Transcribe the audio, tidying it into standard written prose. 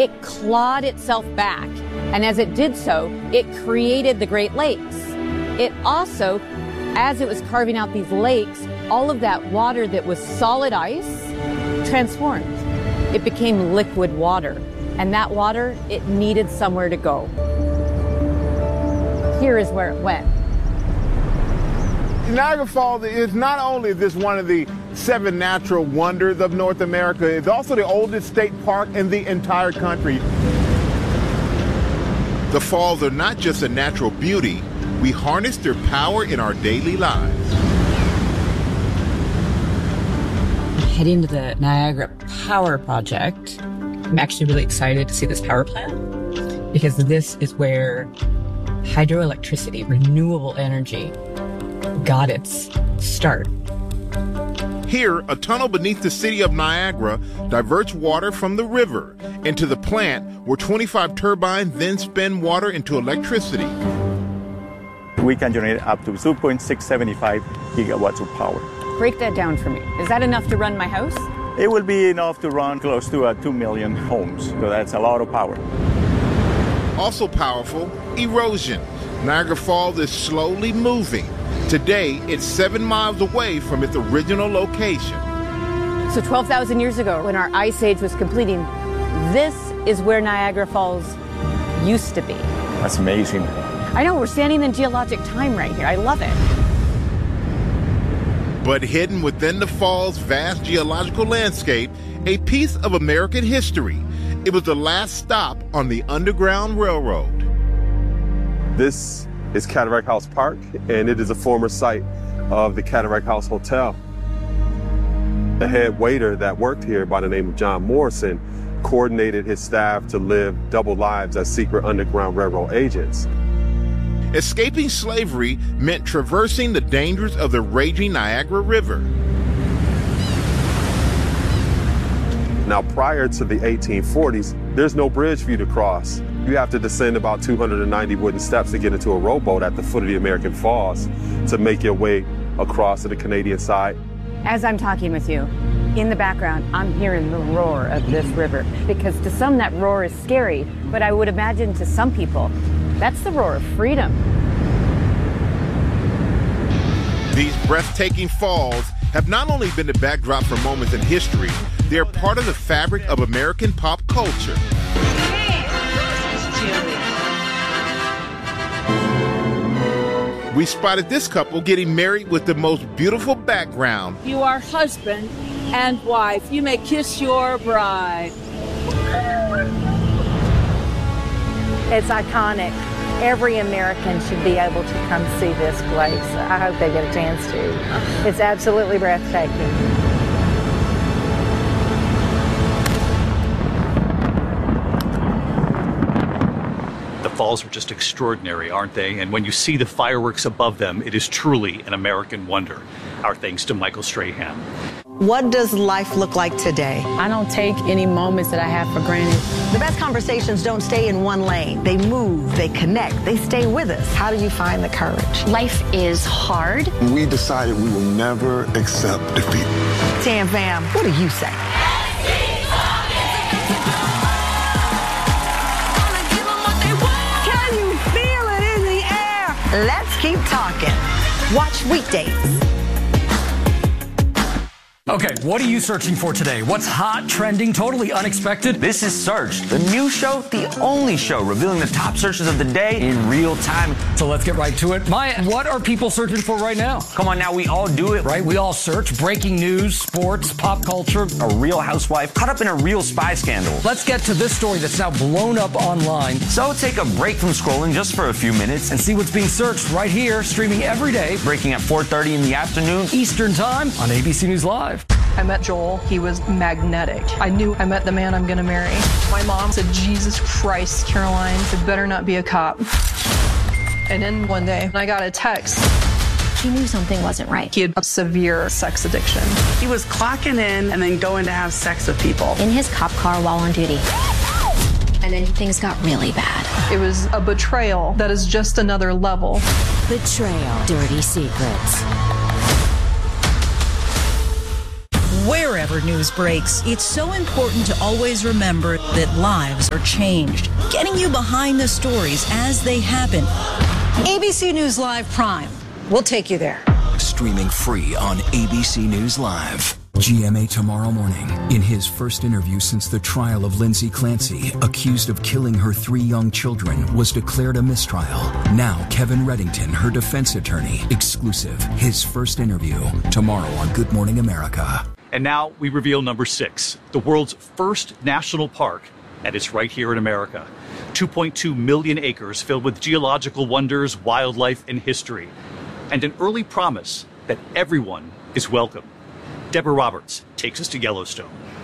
it clawed itself back. And as it did so, it created the Great Lakes. It also, as it was carving out these lakes, all of that water that was solid ice transformed. It became liquid water. And that water, it needed somewhere to go. Here is where it went. Niagara Falls is not only this one of the 7 natural wonders of North America, it's also the oldest state park in the entire country. The falls are not just a natural beauty, we harness their power in our daily lives. Heading to the Niagara Power Project, I'm actually really excited to see this power plant because this is where hydroelectricity, renewable energy, got its start. Here, a tunnel beneath the city of Niagara diverts water from the river into the plant where 25 turbines then spin water into electricity. We can generate up to 2.675 gigawatts of power. Break that down for me. Is that enough to run my house? It will be enough to run close to 2 million homes, so that's a lot of power. Also powerful, erosion. Niagara Falls is slowly moving. Today, it's 7 miles away from its original location. So 12,000 years ago, when our ice age was completing, this is where Niagara Falls used to be. That's amazing. I know, we're standing in geologic time right here. I love it. But hidden within the fall's vast geological landscape, a piece of American history. It was the last stop on the Underground Railroad. This is Cataract House Park, and it is a former site of the Cataract House Hotel. The head waiter that worked here by the name of John Morrison coordinated his staff to live double lives as secret Underground Railroad agents. Escaping slavery meant traversing the dangers of the raging Niagara River. Now, prior to the 1840s, there's no bridge for you to cross. You have to descend about 290 wooden steps to get into a rowboat at the foot of the American Falls to make your way across to the Canadian side. As I'm talking with you, in the background, I'm hearing the roar of this river, because to some that roar is scary, but I would imagine to some people, that's the roar of freedom. These breathtaking falls have not only been the backdrop for moments in history, they are part of the fabric of American pop culture. We spotted this couple getting married with the most beautiful background. You are husband and wife. You may kiss your bride. It's iconic. Every American should be able to come see this place. I hope they get a chance to. It's absolutely breathtaking. The falls are just extraordinary, aren't they? And when you see the fireworks above them, it is truly an American wonder. Our thanks to Michael Strahan. What does life look like today? I don't take any moments that I have for granted. The best conversations don't stay in one lane. They move, they connect, they stay with us. How do you find the courage? Life is hard. We decided we will never accept defeat. Tam Fam, what do you say? Can you feel it in the air? Let's keep talking. Watch weekdays. Okay, what are you searching for today? What's hot, trending, totally unexpected? This is Searched, the new show, the only show revealing the top searches of the day in real time. So let's get right to it. Maya, what are people searching for right now? Come on now, we all do it. Right, we all search breaking news, sports, pop culture. A real housewife caught up in a real spy scandal. Let's get to this story that's now blown up online. So take a break from scrolling just for a few minutes and see what's being searched right here, streaming every day. Breaking at 4:30 in the afternoon. Eastern Time on ABC News Live. I met Joel. He was magnetic. I knew I met the man I'm going to marry. My mom said, Jesus Christ, Caroline, it better not be a cop. And then one day, I got a text. He knew something wasn't right. He had a severe sex addiction. He was clocking in and then going to have sex with people. In his cop car while on duty. And then things got really bad. It was a betrayal that is just another level. Betrayal. Dirty Secrets. Where wherever news breaks. It's so important to always remember that lives are changed. Getting you behind the stories as they happen. ABC News Live Prime. We'll take you there. Streaming free on ABC News Live. GMA tomorrow morning. In his first interview since the trial of Lindsay Clancy, accused of killing her 3 young children, was declared a mistrial. Now, Kevin Reddington, her defense attorney, exclusive. His first interview tomorrow on Good Morning America. And now we reveal number 6, the world's first national park, and it's right here in America. 2.2 million acres filled with geological wonders, wildlife, and history. And an early promise that everyone is welcome. Deborah Roberts takes us to Yellowstone.